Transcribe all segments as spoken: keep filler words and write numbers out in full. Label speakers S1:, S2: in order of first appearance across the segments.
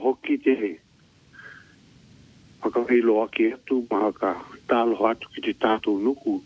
S1: hoki te whakawhilo ake atu maha ka tālo atu ki te tātou nuku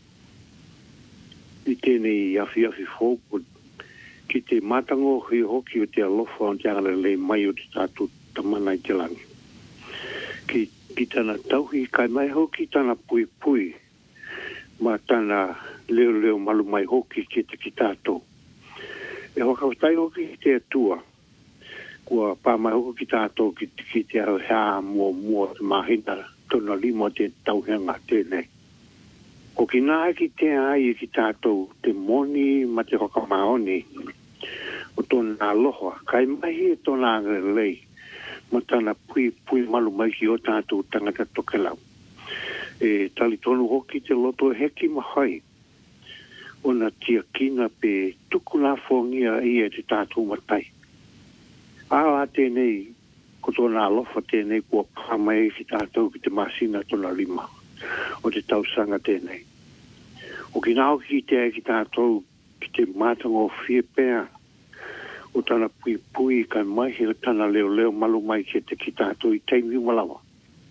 S1: i tēnei awhi awhi fōku ki te matango hui hoki o te alofa o te angale le mai o te tātou tamana i te langi. Ki, ki tana tauhi kai mai hoki tana pui pui ma tana leo leo malu mai hoki ki te ki tātou. E whakawhatai hoki ki te atua kua pā mai hoki ki tātou ki, ki te au hea mua mua te mahina tona lima te tauhenga tēnei. O ki nā ki te ai ki tātou te moni ma te whakamaoni o tōna aloha. Kai mahi e tōna angarelei ma tāna pui pui malu mai ki o tātou tangata tokelau. E tali tonu hoki te loto heki mahai o na tia kina pe tukuna whongia i e te tātou matai. Ala tēnei ko tōna alofa tēnei kua pāmai ki tātou ki te masina tōna lima o te tausanga tēnei. O ki nāo ki te ai ki tātou ki te mātango whie pēr o tāna pui pui kai mai he tāna leo leo malu mai ki te ki tātou i teimi umalawa.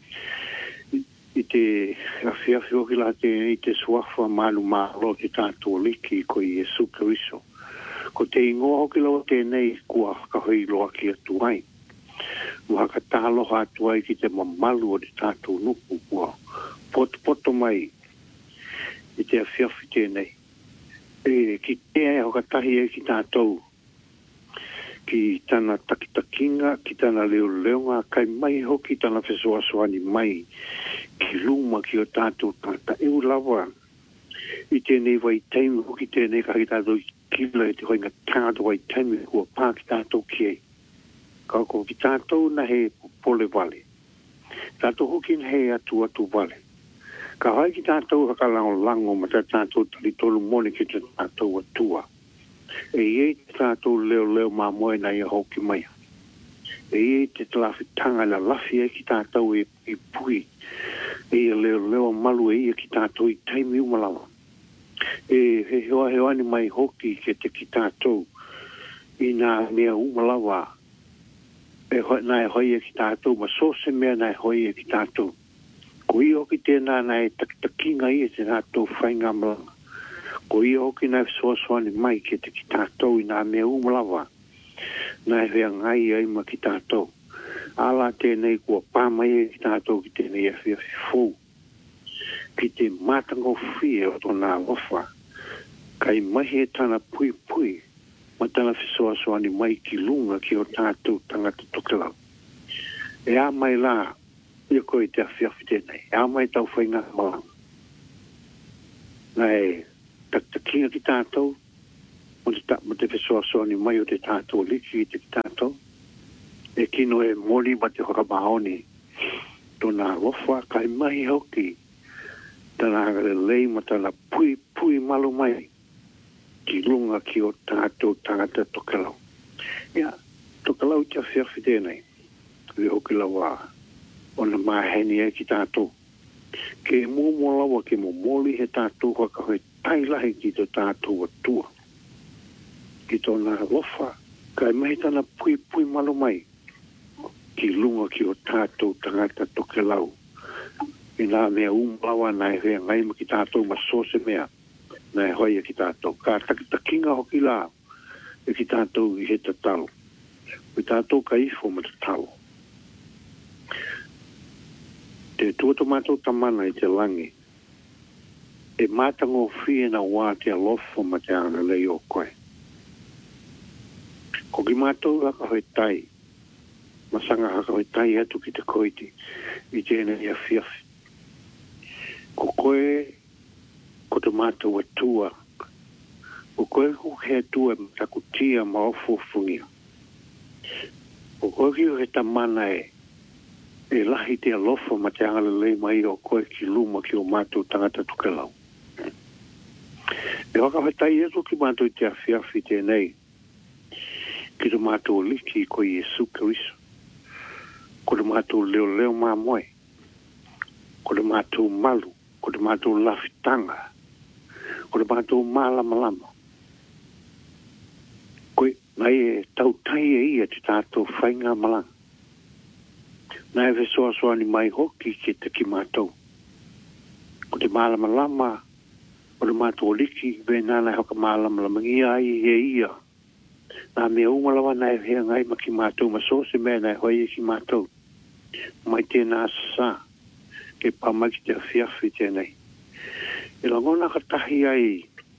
S1: I, i te awhi awhi oki la tēnei i te suafa manu mālo ki tātou liki ko i Jesu Keriso. Ko te ingoa hoki lau tēnei kua kahui loa ki atu ai. Mua ka tāloha atu ai ki te mamalu o te tātou nuku kua poto poto mai i te awhiawhi tēnei. E ki te ai hoka tahi e ki tātou ki tana takitakinga, ki tana leo leonga, kai mai hoki tana whesoasoani mai ki luma ki o tātou tata eu lawa. I tēnei wai teimi hoki tēnei ka ki tātou kila e te hoinga tātou wai teimi kua pā ki tātou ki ei. Ka ko ki tātou na he pole wale. Tātou hoki na he atu atu wale. Ka hai ki tātou hakalango lango ma tā tātou tali tolu mone ki tā tātou atua. E iei te tātou leo leo mā moe na ia hoki mai. E iei te talafi tanga la lafi e ki tātou e, e pui. E ia leo leo malu e ia ki tātou i taimi umalawa. E he hoa he ani mai hoki ke te ki tātou i nā mea umalawa. E hoi nā e hoi e ki tātou ma sose mea nā e hoi e ki tātou. Ko i hoki tēnā nā e takitakinga i e te tātou whainga malanga. Ko i hoki nā e soasoani mai ke te ki tātou i nā mea umalawa. Nā e hea ngai ai ma ki tātou. Ala tēnei kua pāmai e ki tātou ki tēnei e whia whifou. Ki te mātango whie o tōna alofa. Kai mahi e tāna pui pui ma tāna whisoasoani mai ki lunga ki o tātou tangata tokelau. E a mai la ia koe te awhiawhi tēnei. E a mai tau whainga malanga. Nā e taktakinga ki tātou mo te, mo te whisoasoani mai o te tātou liki i te ki tātou. E kino e mori ma te whakamaoni tōna alofa kai mahi hoki tana agare lei ma tana pui pui malu mai ki lunga ki o tātou tangata tokelau. Ia, tokelau te awhiawhi tēnei. Kui hoki lawa o na maheni e ki tātou. Ke mōmo lawa ke mōmoli he tātou whaka hoi tailahi ki tō tātou atua. Ki tōna lofa, kai mahi tana pui pui malu mai ki lunga ki o tātou tangata tokelau. I nā mea umlawa nā e hea ngai ma ki tātou ma sose mea nā e hoi e ki tātou. Ka takitakinga hoki la e ki tātou i he tatalo. I tātou ka ifo ma tatalo. Te tuato mātou tamana i te langi. E mātango whie na wā te alofa ma te ana lei o koe. Ko ki mātou haka hoi tai. Masanga haka hoi tai atu ki te koiti i tēnei a whiawhi. Ko koe, ko te mātou atua. Ko koe ko he atua ma takutia ma ofufungia. Ko koe ki o he tamana e, e lahi te alofa ma te angale lei mai o koe ki luma ki o mātou tangata tukelau. E waka hatai eto ki mātou te awhiawhi tēnei. Ki te mātou liki ko Jesu Keriso. Ko te mātou leo leo mā moe. Ko te mātou malu. Ko te mātou lawhitanga. Ko te mātou mālama lama. Koe, nai e tau tai e ia te tātou whainga malanga. Na e fesoa soa ni mai hoki ke te ki mātou. Ko te mālama lama, o le mātou liki, ve nana hoka mālama lama ngia ai he ia. Nā mea umalawa na e hea ngai ma ki mātou, ma so se mea na e hoi e ki mātou. Mai tēnā sa, ke pamaki te awhiawhi tēnei. E la ngona ka tahi ai,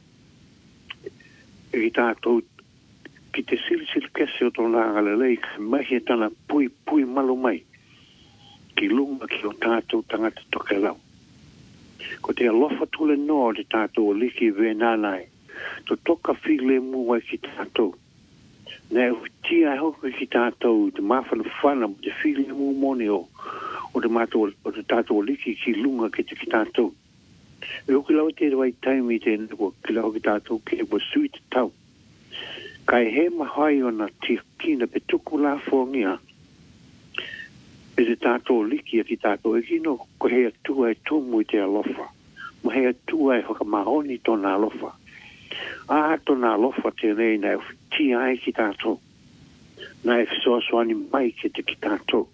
S1: e ki tātou, ki te sili sili kese o tōna ngalelei, ka mahi e tana pui pui malo mai. Ki lunga ki o tātou tangata toke lau. Ko te alofa tule noa te tātou o liki ve nānai. To toka while mua ki tātou. Nē tia e hoka ki tātou, te mawhana whana, te while mua moni o, o te mātou o te tātou o liki ki lunga ki te ki tātou. E hoki lau te rewai taimi te neko, ki lau ki tātou ki e wa sui te tau. Kai he mahai o na tia kina pe tuku la whongia, e te tātou liki a ki tātou e kino ko hea tua e tumu i te alofa. Mo hea tua e hoka mahoni tōna alofa. A tōna alofa tēnei na e ti ai ki tātou. Na e fisoasoani mai ki te ki tātou.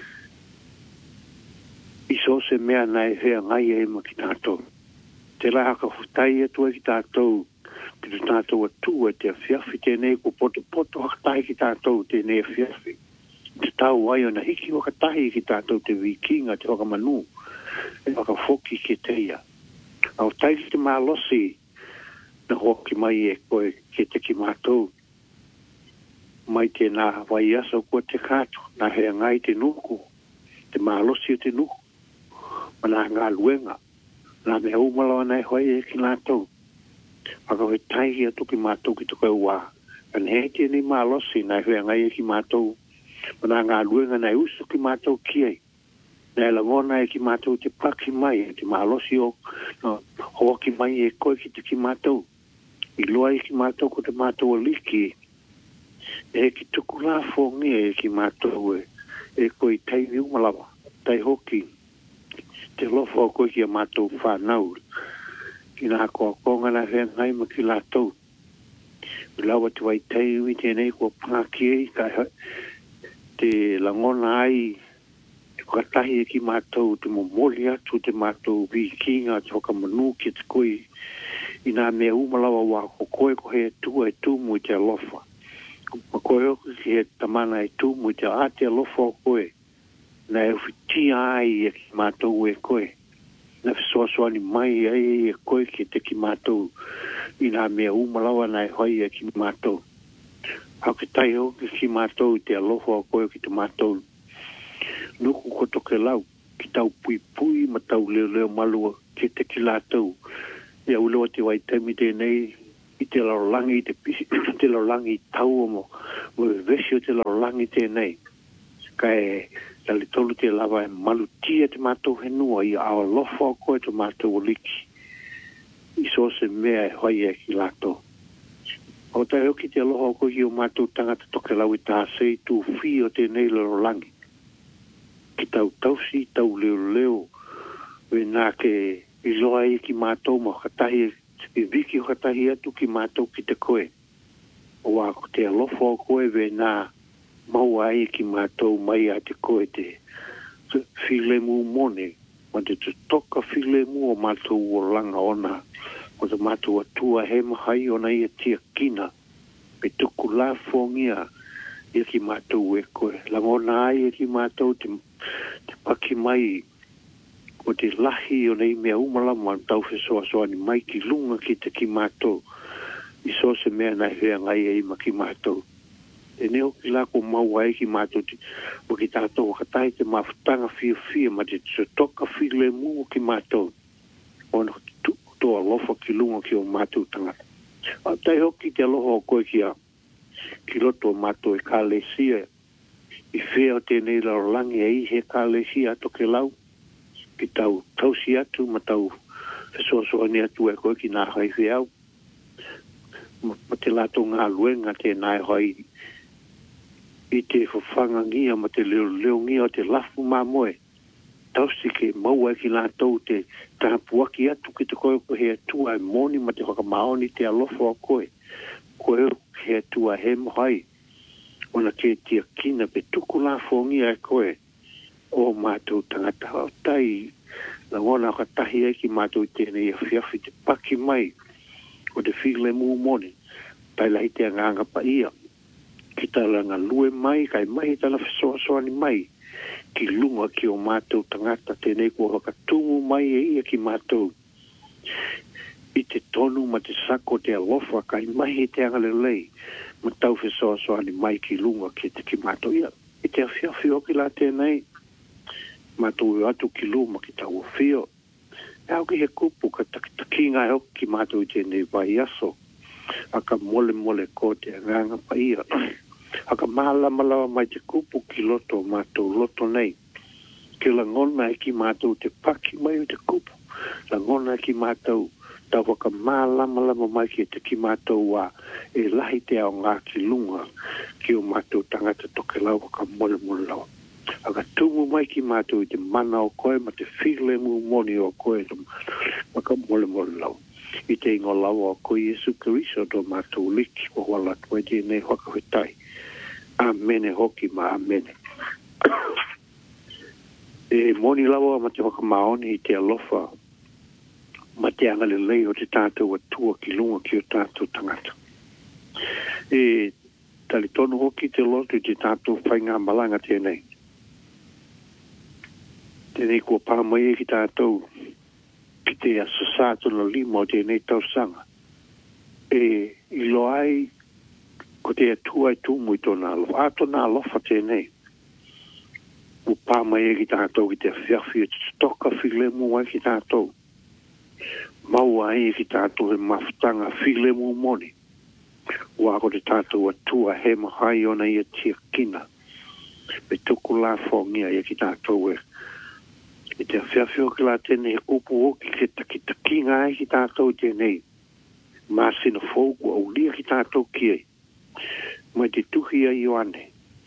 S1: I so se mea na e hea ngai e ma ki tātou. Te la haka hutai e tua ki tātou. Ki te tātou a tua te a whiawhi tēnei ko poto poto hakatai ki tātou tēnei a whiawhi. Te tau ai o na hiki waka tahi ki tātou te wikinga te waka manu. E waka foki ke teia. Au taiki te mālosi na hoki mai e koe ke te ki mātou. Mai te nā wai asa kua te kātu. Nā hea ngai te nuku. Te mālosi o te nuku. Ma nā ngā luenga. Nā mea umalawa nai hoi e ki nātou. Waka hoi taiki a tuki mātou ki tukai wā. An hei tēnei mālosi nā hea ngai e ki mātou. Mana ngā luenga nei usu ki mātou kiei. Nei la ngona e ki mātou te paki mai, te mālosi o no, hoa ki mai e koe ki te ki mātou. I loa e ki mātou ko te mātou o liki. E ki tuku la whongia e ki mātou e, e koe tei umalawa, tei hoki. Te lofa o koe ki a mātou whanau. Ki nā koa konga na hea ngai ma ki lātou. Lawa te wai tei ui tēnei kua pāki e kai hoi. Te langona ai, te katahi e ki mātou, te momoli atu, te mātou wikinga, te hoka manu ki te koe, i nā mea umalawa wā, ko koe ko he tua e tūmu i te alofa. Ma koe oku ki he tamana e tūmu i te a te alofa o koe, nā e whiti ai e ki mātou e koe, nā whisoasoani mai ai e koe ki te ki mātou, i nā mea umalawa nā e hoi e ki mātou. Hau ke tai ho ki mātou te alofa o koe ki te mātou. Nuku ko toke lau, ki tau pui pui ma tau leo leo malua ki te ki lātou. Ia uloa te wai taimi tēnei, i te larolangi, te pisi, te larolangi tau o mo, mo vesi o te larolangi tēnei. Ka e, tali tolu te lava e malutia te mātou henua, i a alofa o koe te mātou o liki. I so se mea e hoi e ki lātou. O tai hoki te aloha o koe ki o mātou tangata toke lau i tā sei tū whi o tēnei larolangi. Ki tau tausi, tau leo leo, we nā ke i loa i ki mātou ma katahi, i viki o katahi atu ki mātou ki te koe. O wā ko te aloha o koe we nā maua ai ki mātou mai a te koe te while mu mone, ma te toka while mu o mātou o langa ona. O te mātua tua he mahai o na ia tia kina. Pe tuku la whongia ia ki mātou e koe. Langona ai e ki mātou te, te paki mai o te lahi o nei mea umalama tau whesoa soani mai ki lunga ki te ki mātou. I so se mea nai hea ngai e ima ki mātou. E neo ki lako maua e ki mātou te, o ki tātou katai te mawhutanga fia fia ma te toka while mu ki mātou. O na to alofa ki lunga ki o mātou tangata. A tai hoki te aloha o koe ki a ki loto o mātou e kālesia. I whea o tēnei larolangi e i he kālesia ato ke lau. Ki tau tausi atu ma tau whesoasoani atu e koe ki nā hai whiau. Ma te lato ngā luenga tēnai hai i te whawhangangia ma te leo leo ngia o te lafu mā moe. Tausi ke maua ki lātou te tāpuaki atu ki te koe ko he atua e moni ma te whakamaoni te alofa o koe. Koe he atua he mohai. Ona ke tia kina pe tuku la whongia e koe. o mātou tangata o tai la ngona ka tahi e ki mātou tēnei a whiawhi te paki mai o te while mū mone tai la hite nganga pa ia ki talanga lue mai kai mai tala whesoa soani mai ki lunga ki o mātou tangata tēnei kua whakatungu mai e ia ki mātou i te tonu ma te sako te alofa kai mai te angalelei ma tau whesoa soani mai ki lunga ki te ki mātou ia i te a whiawhi o ki la tēnei mātou atu ki luma ki tau o whio. E au ki he kupu ka taki ngai o ki mātou i tēnei vai aso. Aka mole mole ko te nganga pa ia. Aka mahalama lawa mai te kupu ki loto mātou loto nei. Ke la ngona e ki mātou te paki mai o te kupu. La ngona e ki mātou tau waka mahalama lawa mai ki te ki mātou wa e lahi te au ngā ki lunga ki o mātou tangata toke lau waka mole mole lawa. Aga tumu mai ki mātou i te mana o koe ma te while mu moni o koe maka mole mole lau. I te ingo lau o koe Jesu Keriso do mātou liki o wala tue tēnei whakawhetai. Amene hoki ma amene. E moni lau ma te whakamaoni i te alofa ma te angalelei o te tātou atua ki lunga ki o tātou tangata. E tali tonu hoki te lotu i te tātou whainga malanga tēnei. Tēnei kua pāmai e ki tātou ki te asasātu na lima o tēnei tausanga. E ilo ai ko te atua i tūmu i tōna alofa. A tōna alofa tēnei. Kua pāmai e ki tātou ki te whiawhi e te toka while mu ai ki tātou. Mau ai e ki tātou he mawhtanga while mu moni. Wā ko te tātou atua he mahai ona i a tia kina. Me tuku la whongia e ki tātou e I te whiawhio ki la tēnei e kupu o ki ke taki taki ngai ki tātou tēnei. Māsina fōku au lia ki tātou ki ei. Mai te tuhi a Ioane.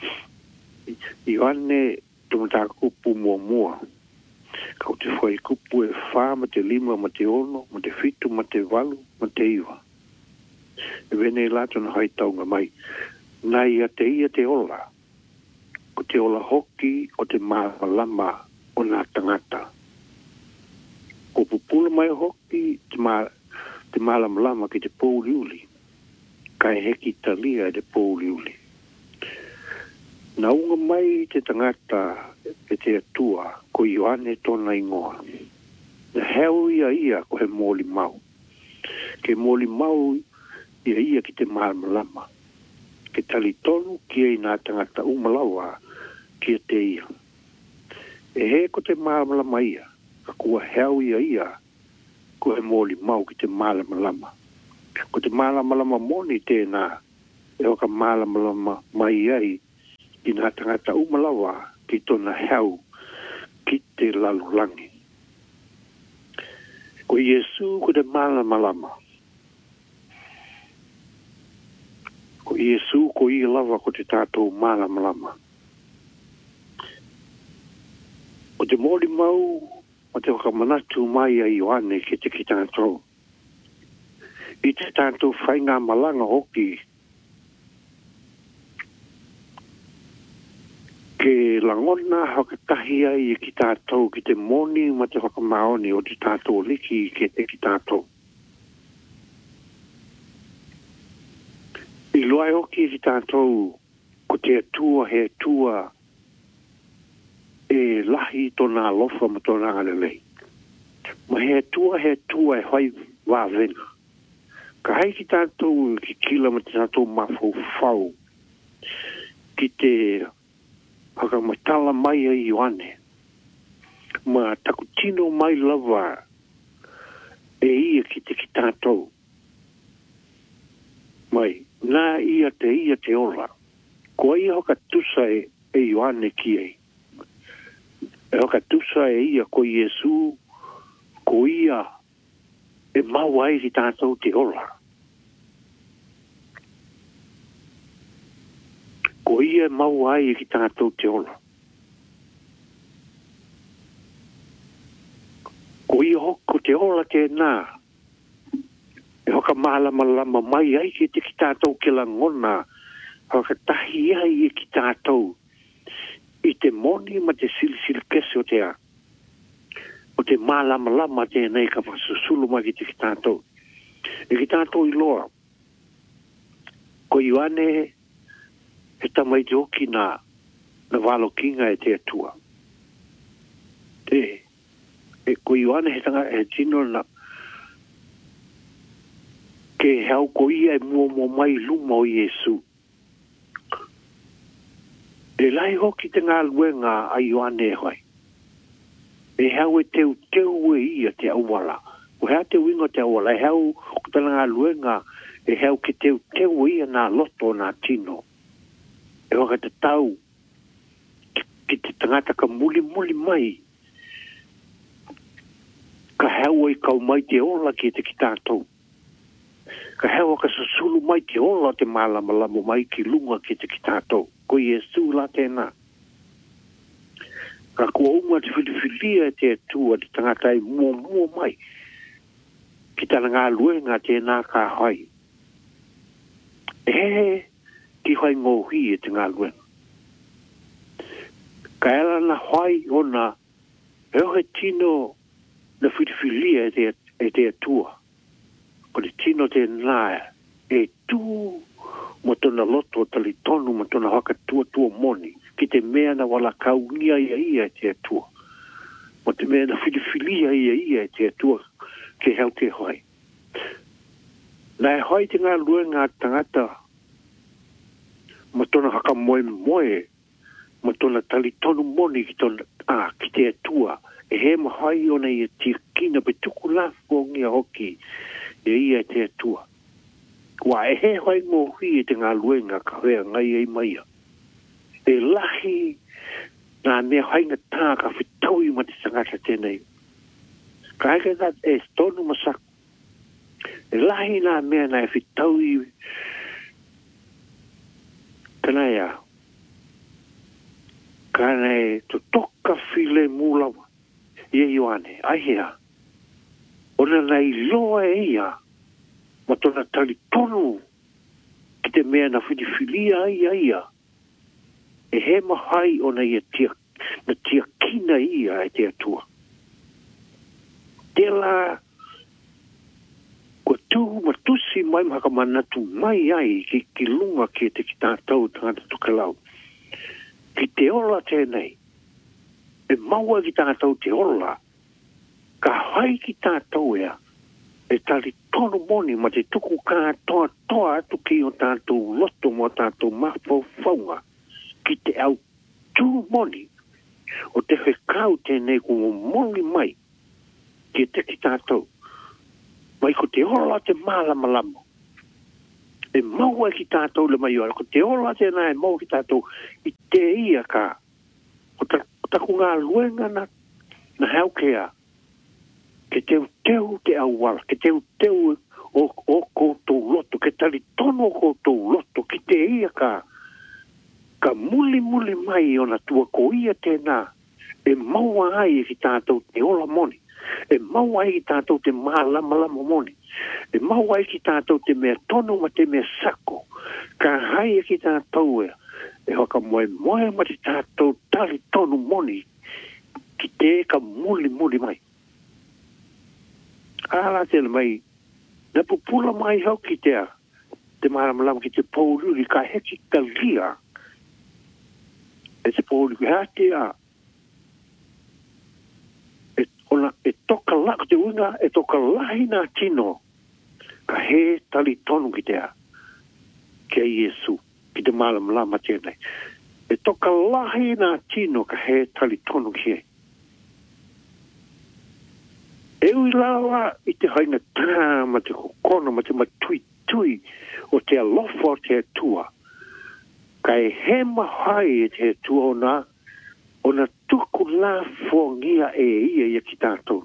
S1: Ioane tumata kupu mua mua. Kau te whai kupu e whā ma te lima ma te ono, ma te whitu ma te walu, ma te iwa. E vene i lato na haitaunga mai. Nai a te ia te ola. Ko te ola hoki o te mālama o nā tangata. Ko pupula mai hoki te, mā, te mālama lama ki te pōliuli. Kai heki talia e te pōliuli. Nā unga mai te tangata e te atua ko Ioane tōna ingoa. Na heo ia ia ko he mōli mau. Ke mōli mau ia ia ki te mālama lama. Ke tali tonu ki ei nā tangata umalawa ki te ia. E he ko te mālama ia, ka kua heo ia ia, ko he mōli mau ki te mālama lama. Ko te mālama lama moni tēnā, e o ka mālama lama mai ai, i nā tangata umalawa ki tōna heo ki te lalulangi. Ko Iesu ko te mālama lama. Ko Iesu ko i lava ko te tātou mālama lama. O te mōri mau, o te whakamanatu mai a Ioane ki te ki tātou. I te tātou whainga malanga hoki. Ke langona hakatahi ai ki tātou ki te moni ma te whakamaoni o te tātou liki ki te ki tātou. I loai hoki ki tātou ko te atua he atua e lahi tōna alofa ma tōna angalelei. Ma he tua, he tua e hoi wāwena. Ka hei ki tātou ki kila ma te tātou mawhau whau. Ki te hakamatala mai a Ioane. Ma takutino mai lava e ia ki te ki tātou. Mai, nā ia te ia te ora. Ko ia hoka tusa e, e Ioane ki ei. E hoka tusa e ia ko Iesu, ko ia e mau ai ki tātou te ora. Ko ia e mau ai ki tātou te ora. Ko ia hoko te ora te nā. E hoka mālama lama mai ai ki te ki tātou ke la ngona. Hoka tahi ai ki tātou. I te te moni ma te sili sili kese o te a. O te malama lama te nei ka whasusulu ma ki te ki tātou. E ki tātou i loa. Ko iwane e tamai te oki na na walo kinga e te atua. Te, e ko iwane he tanga e tino na ke hau ko ia e mua mua mai luma o Yesu. E lai hoki te ngā luenga a iwane e hoi. E hau e teu teu e ia te awala. O hea te wingo te awala. E hau ko tala ngā luenga e hau ke teu teu ia nā loto nā tino. E waka te tau ki te tangata ka muli muli mai. Ka hau e kau mai te ola ki te ki tātou. Ka hau ka susulu mai te ola te malama lamo mai ki lunga ki te ki tātou. Ko Yesu la tēnā. Ka kua unga te whiliwhilia te atua te tangata i mua mua mai. Ki tana ngā luenga tēnā ka hoi. E ki hoi ngōhi e te ngā luenga. Ka ela na hoi o na e ohe tino na whiliwhilia e te, e te atua. Ko te tino te nāia e tū mo tona loto tali tonu mo tona haka tua tua moni. Ki te mea na wala kaungia ia ia e te atua. Mo te mea na whiliwhilia ia ia e te atua ke hau te hoi. Na e hoi te ngā luenga tangata mo tona haka moe moe mo tona tali tonu moni ki tona a ki te atua. E he mahai ona i e tia kina pe tuku lafo ngia hoki e ia te atua. Wa e he hoi ngō hui e te ngā luenga ka hea ngai ei maia. E lahi ngā mea hainga tā ka whitaui ma te sangata tēnei. Ka heke that e stonu masaku. E lahi ngā mea nai whitaui kanai a. Kanai to toka file mūlawa. Ia Ioane, ahea. Ona nei loa e ia. Ma tona tali tonu ki te mea na whidiwhilia ia ia. E he mahai o na ia tia, na tia kina ia e te atua. Te la kua tū matusi mai maka manatu mai ai ki, ki lunga ki te ki tātou tangata tukalau. Ki te ola tēnei. E maua ki tātou te ola. Ka hai ki tātou ea. E tali tono moni ma te tuku kā toa toa atu ki o tātou loto mo tātou mafau faunga ki te au tū moni o te he kau tēnei ko moni mai ki te ki tātou mai ko te ola te malama lamo e maua ki tātou le mai ora ko te ola tēnā e mau ki tātou i te ia ka o taku ngā luenga na na haukea ke teu teu te awala, ke teu teu o, o koutou loto, ke tali tono o koutou loto, ki te ia ka, ka muli muli mai o na tua ko ia tēnā, e maua ai ki tātou te ola moni, e maua ai ki tātou te malama lama moni, e maua ai ki tātou te mea tono ma te mea sako, ka hai ki tātou e, e hoka moe moe ma te tātou tali tono moni, ki te ka muli muli mai. Ala tēne mai, na pupula mai hau ki te a, te maramalamu ki te pōruri ka heki ka lia. E te pōruri ki hati a, e, ona, e toka lako te unga, e toka lahi nā tino, ka he tali tonu ki te a, ki a Yesu, ki te maramalamu tēnei. E toka lahi nā tino, ka he tali tonu ki e. E ui lawa i te hainga tā ma te kokono ma te matui tui o te alofa o te atua. Ka e he mahai e te atua o nā, o na tuku la fongia e ia ia ki tātou.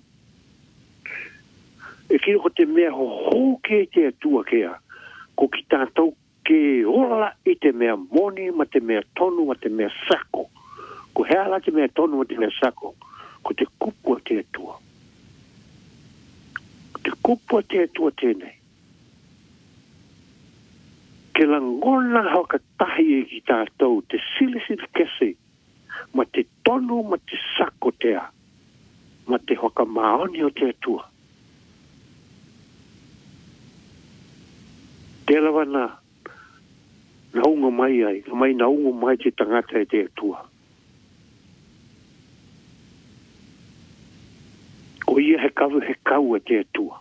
S1: E kiro ko te mea ho hōke te atua kea, ko ki tātou ke ola i te mea moni ma te mea tonu ma te mea sako. Ko heala te mea tonu ma te mea sako, ko te kupu o te atua. Te kupu te atua tēnei. Ke la ngona hauka tahi e ki tātou, te sili sili kese, ma te tonu ma te sako tea, ma te hoka maoni o te atua. Te lawa na naunga mai ai, mai naunga mai te tangata e te atua. Ko ia he kawe he kau e te atua.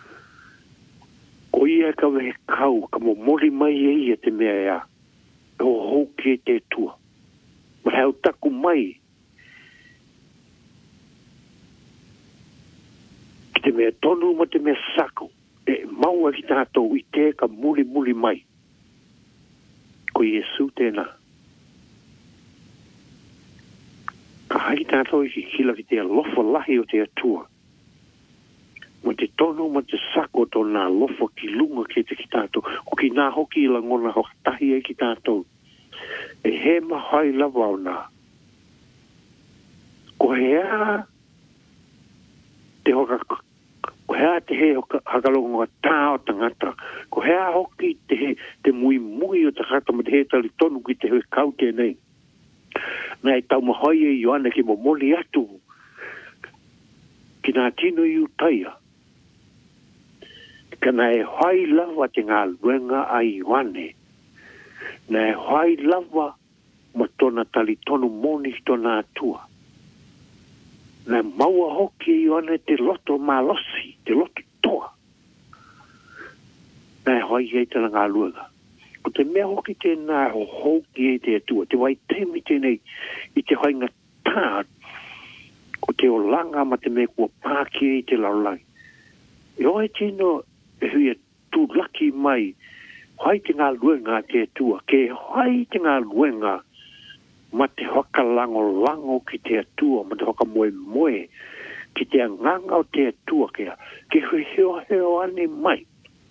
S1: Ko ia he kawe he kau, ka mo mori mai e ia te mea ea, e o houki e te atua. Ma heo taku mai, ki te mea tonu ma te mea sako, e maua ki tātou i te ka muli muli mai. Ko Iesu tēnā. Ka hai tātou i ki kila ki te alofa lahi o te atua. Ma te tonu ma te sako to nā lofa ki lunga ki te ki tātou. O ki nā hoki i la ngona hoka tahi e ki tātou. E he mahai lava o nā. Ko hea te hoka, ko hea te he hoka hakalonga tā o tangata. Ko hea hoki te he, te mui mui o tangata ma te he tali tonu ki te he kau tēnei. Nā e tau mahai e Ioane ki mo moli atu. Ki nā tino i utaia. Ka nā e hai lava te ngā luenga a Ioane. Nā e hai lava ma tona tali tonu moni ki tona atua. Nā maua hoki e Ioane te loto malosi, te loto toa. Nā e hai e tala ngā luenga. Ko te mea hoki te nā ho hoki e te atua. Te wai temi tēnei i te hainga tā. Ko te o langa ma te mea kua pāki e te laulangi. E oi tino e hui e tū laki mai. Hai te ngā luenga te atua. Ke hai te ngā luenga ma te hoka lango lango ki te atua. Ma te hoka moe moe. Ki te anganga o te atua kia. Ke hui heo heo ane mai.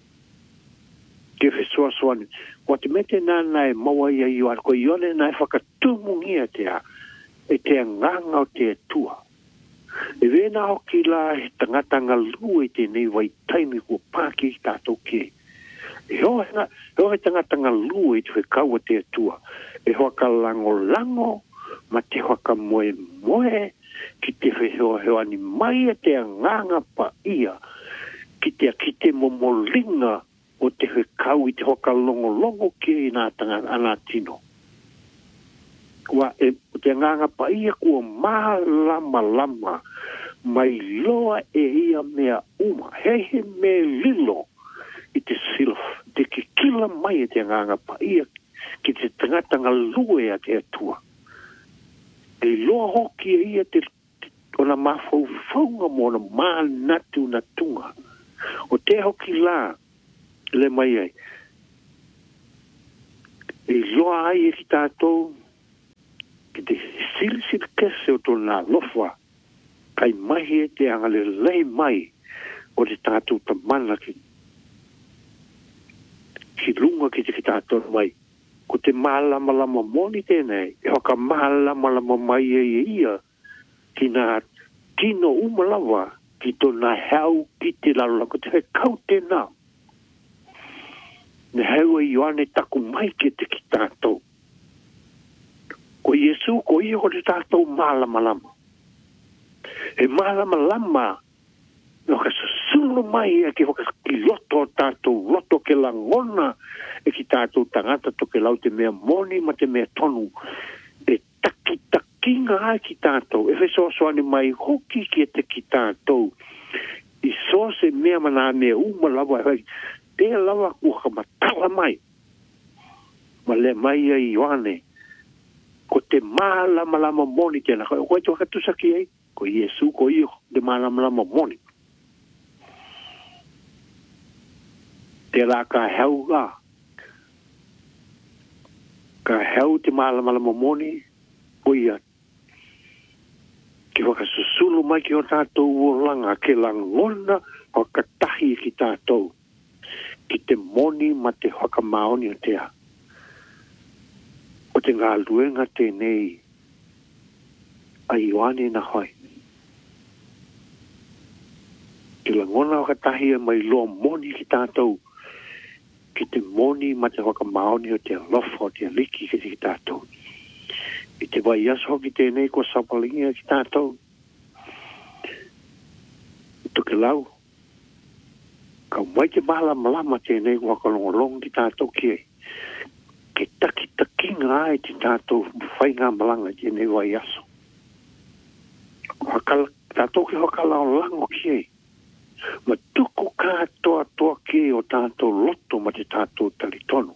S1: Ke hui soa soa ni. Wa te mete nā nai maua ia Ioane. Ko Ioane nai whakatumungia te a. E te anganga o te atua. E vena hoki la he tangata ngā lua i te nei wai taimi kua pāki i tātou ke. E hoa he tangata ngā lua i te kaua te atua. E hoa ka lango lango, ma te hoa ka moe moe, ki te wheheo heo ani mai a te anganga pa ia, ki te ki te momolinga o te kau i te hoa ka longo longo ki i nā tangata anā tino. Kua e te nganga pa ia kua maa lama lama mai loa e ia mea uma hehe me lilo i te silf te ki kila mai e te nganga pa ia ki te tangata ngā lue a te atua e loa hoki e ia te ona mafau faunga mo na maa natu na tunga o te hoki la le mai ai e loa ai e ki tātou ki te sili sili kese o tona lofa, kai mahi e te angale lei mai o te tātou tamana ki, ki lunga ki te ki tātou mai. Ko te mālama lama moni tēnei, e hoka mālama lama mai e ia, ki nā tino umalawa, ki tona hau ki te lalala, ko te he kau tēnā. Ne hau e Ioane taku mai ki te ki tātou. Ko Iesu, ko ia ko te tātou mālama lama. E mālama lama, no ka susulu mai e ki hoka ki loto tātou, loto ke langona e ki tātou tangata to ke lau te mea moni ma te mea tonu. E taki takinga ai ki tātou. E wheso soani mai hoki ki te ki tātou. I so se mea mana mea uma lawa e te lawa kua matala mai. Ma le mai e Ioane. Ko te mālama lama moni tēnā. Koe te wakatusaki ei. Ko Iesu, ko i te mālama lama moni. Te rā ka hau ngā. Ka hau te mālama lama moni. Ko ia. Ki wakasusulu mai ki o tātou uolanga. Ke langona wakatahi ki tātou. Ki te moni ma te wakamaoni o tea. O te ngā luenga tēnei a Ioane na hoi. Ki langona wakatahi e mai loa moni ki tātou. Ki te moni ma te waka maoni o te alofa o te aliki ki te tātou. I te te vai aso ki tēnei ko sapalinga ki tātou. Tuke lau. Ka mai te mahala malama tēnei waka longolong ki tātou ki e. Ke taki takinga ai te tātou whainga malanga tēnei vai aso. Hakala, tātou ki hakala o lango ki e. Ma tuku kātoa toa ki o tātou loto ma te tātou talitonu.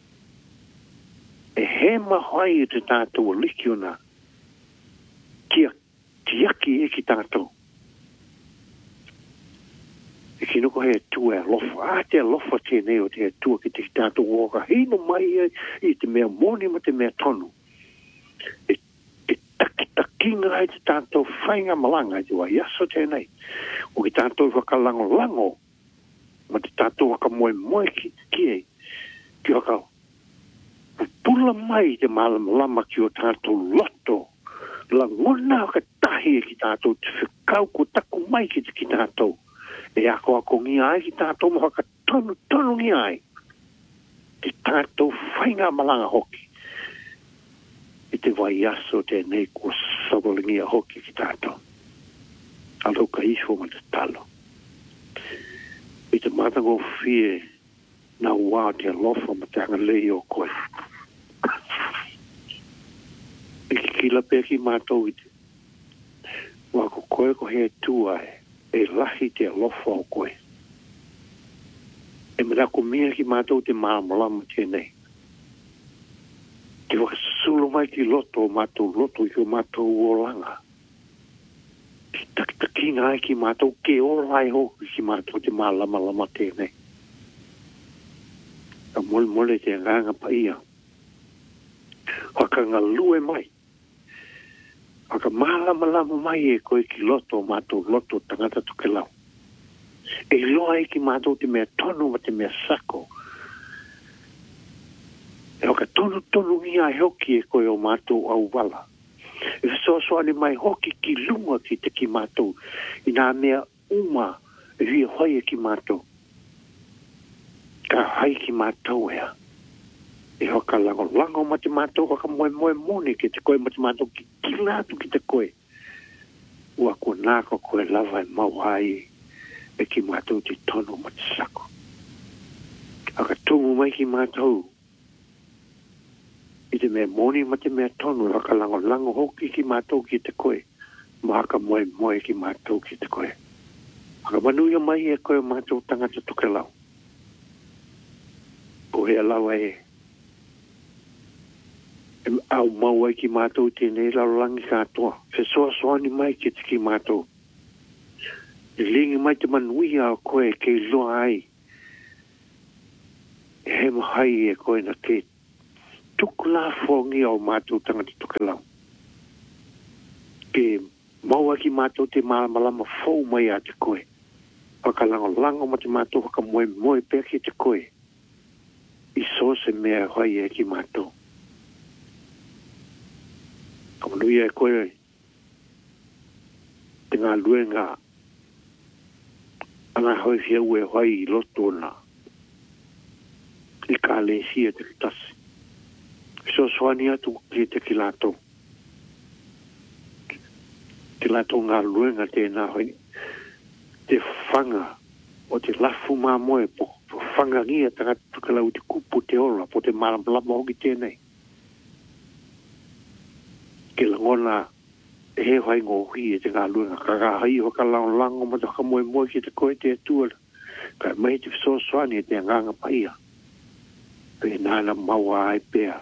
S1: E he mahai te tātou o liki o nā. Kia tiaki e ki tātou. E ki nuko he tua e lofa. A te lofa tēnei o te tua ki te tātou woka. Hino mai e i te mea moni ma te mea tonu. E, e taki takinga ai te tātou whainga malanga i te wai aso tēnei. O ki tātou whakalango lango. Ma te tātou waka moe moe ki, ki e. Ki waka pula mai te malama lama ki o tātou loto. La ngona ka tahi e ki tātou te whikau ko taku mai ki te ki tātou. E ako ako ngi ai ki tātou mo haka tonu tonu ngi ai. Te tātou whainga malanga hoki. E te vai aso tēnei ko sawalingia hoki ki tātou. Alo ka isho ma te talo. E te matango fie na wā te alofa ma te anga lei o koe. E ki kila pe ki mātou i te. Wā ko koe ko he tua e. E lahi te alofa o koe. E mera ko mea ki mātou te māmalama tēnei. Te wakasulu mai ki loto o mātou loto i o mātou o langa. Te takitakinga ai ki mātou ke o lai hoku ki mātou te mālama lama tēnei. Ka mole mole te nganga pa ia. Waka ngā lue mai. Aka malama lama mai e koe ki loto o mātou loto tangata tuke lau. E loa e ki mātou te mea tonu ma te mea sako. E oka tonu tonu ia e hoki e koe o mātou au wala. E so so ane mai hoki ki lunga ki te ki mātou. I nā mea uma e hui hoi e ki mātou. Ka hai ki mātou ea. E hoka lango lango ma te mātou hoka moe moe mone ki te koe ma te mātou ki kilatu ki te koe. Ua ko nāko koe lava e mau hai e ki mātou te tono ma te sako. Aka tumu mai ki mātou. I te mea moni ma te mea tono haka lango lango hoki ki mātou ki te koe. Ma haka moe moe ki mātou ki te koe. Haka manuia mai e koe mātou tangata tuke lau. Ko hea lau e au mau ai ki mātou tēnei laulangi kātoa. Fe soa soani mai ki te ki mātou. E lingi mai te manui a koe kei loa ai. E he mahai e koe na ke tuku la fongi au mātou tangata tuke lau. Ke mau ai ki mātou te malamalama fau mai a te koe. Wakalango lango ma te mātou waka moe moe pēr ki te koe. I so se mea hoi e ki mātou. Kamanui e koe te ngā luenga ana hoi fia ue hoi i loto na i ka le sia te kitasi. So soani atu ki te ki lato. Te lato ngā luenga te nā hoi te whanga o te lafu mā moe po, po whanga ngia tangata tukalau te kupu te ola po te maramlama hoki tēnei. Ke langona e he hai ngō hui e te ngā luenga. Ka ngā hai o ka lao lango ma te kamoe moe ki te koe te atua. Ka mai te so soani e te nganga paia. Pe nāna maua ai pēa.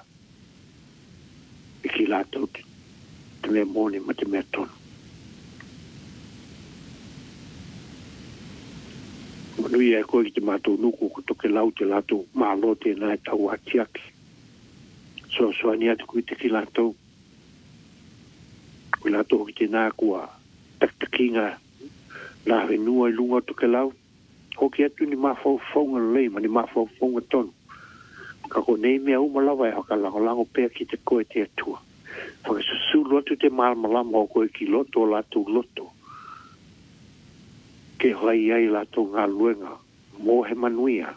S1: E ki lātou te, te mea mōne ma te mea tonu. Manui e koe ki te mātou nuku ko toke lau te lātou mālo te nai tau atiaki. So soani atu kui te ki lātou. Kui lātou ki te nā kua taktakinga nā whenua i lunga toke lau. Hoki atu ni mawhau whaunga lei ma ni mawhau whaunga tonu. Ka ko nei mea umalawa e haka lango lango pēr ki te koe te atua. Whakasusulu atu te malamalama o koe ki loto lātou loto. Ke hoi ai lātou ngā luenga mō he manuia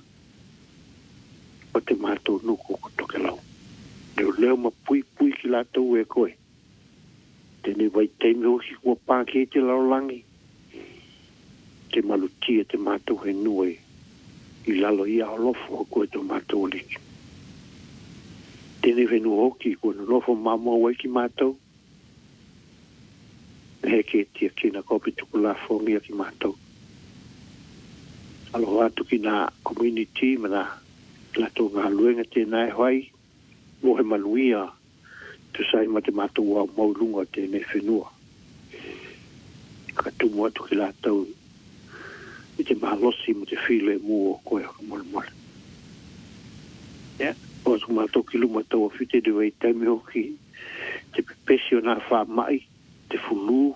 S1: o te mātou nuku ko toke lau. Leo leo ma pui pui ki lātou e koe. Tēnei vai teimi hoki kua pāke te laulangi. Te malutia te mātou he nui. I lalo ia o lofo o koe tō mātou liki. Tēnei whenu hoki kua nofo mamua wai ki mātou. He ke tia kina kopi tuku la fongia ki mātou. Aloha atu ki nā community mana la tō ngā luenga tēnai hoai. Mohe manuia tu sai ma te mātou au maulunga tēnei whenua. Ka tumu atu ki la tau i te mahalosi mo te while mua o koe haka mole mole. Yeah. O tu mātou ki luma tau a white de wei taimi hoki te pepesi o nā wha mai, te fulu.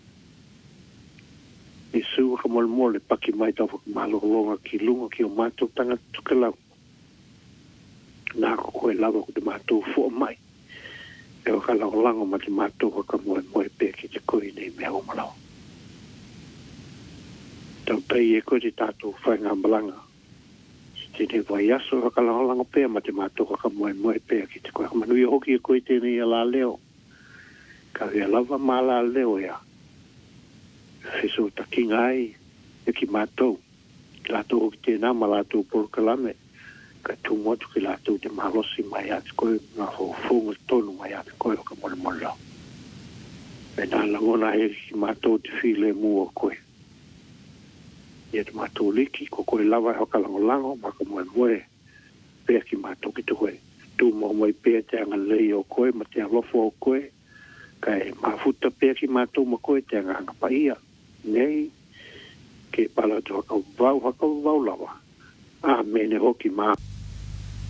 S1: E su haka mole mole paki mai tau whaka malohonga ki lunga ki o mātou tanga tukalau. Nā ko koe lawa ko te mātou fua mai. E o ka lau lango ma te mātou haka moe moe pē ki te koe nei mea o malau. Tau pei e koe te tātou whai ngā malanga. Tēnei vai aso haka lau lango pē ma te mātou haka moe moe pē ki te koe. Manui hoki e koe tēnei a la leo. Ka hea lava mā la leo ea. Wheso ta kinga ai e ki mātou. Ki lātou hoki tēnā ma lātou porokalame. Ka tūmotu ki lātou te mahalosi mai ati koe, ngā whonga tonu mai ati koe o ka mole mole lau. E nā langona he ki mātou te while mua koe. Ia te mātou liki, ko koe lawa hoka lango lango, maka moe moe, pēr ki mātou ki te koe. Tū mo moe pēr te anga lei o koe, ma te alofo o koe, ka e mafuta pēr ki mātou ma koe te anga anga paia. Nei, ke pala tu haka vau, haka vau lawa. Ah, mene hoki maa.